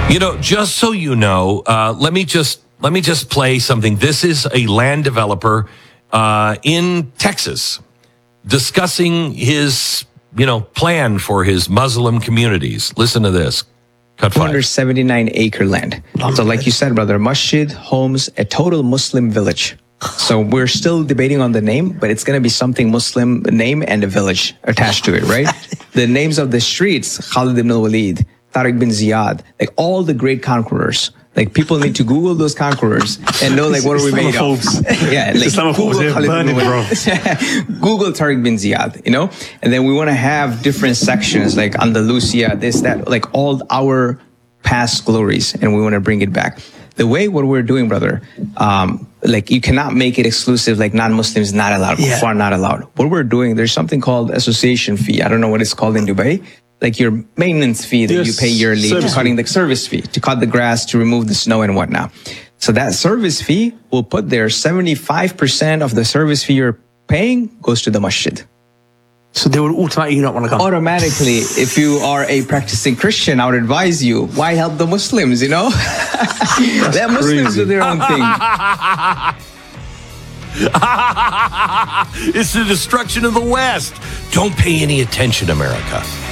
Just so you know, let me just play something. This is a land developer in Texas discussing his, plan for his Muslim communities. Listen to this. Cut 279-acre land. So like you said, brother, masjid, homes, a total Muslim village. So we're still debating on the name, but it's going to be something Muslim name and a village attached to it, right? The names of the streets, Khalid ibn al-Walid, Tariq bin Ziyad, like all the great conquerors. Like people need to Google those conquerors and know like what are we made of. Yeah, like Google Khalid ibn al-Walid. Google Tariq bin Ziyad, And then we want to have different sections like Andalusia, this, that, like all our past glories, and we want to bring it back. The way what we're doing, brother, like you cannot make it exclusive, like non-Muslims not allowed, Kuffar not allowed. What we're doing, there's something called association fee. I don't know what it's called in Dubai. Like your maintenance fee that you pay yearly to cutting the service fee, to cut the grass, to remove the snow and whatnot. So that service fee will put there 75% of the service fee you're paying goes to the masjid. So they would automatically not want to come. Automatically, if you are a practicing Christian, I would advise you, why help the Muslims, Let Muslims do their own thing. It's the destruction of the West. Don't pay any attention, America.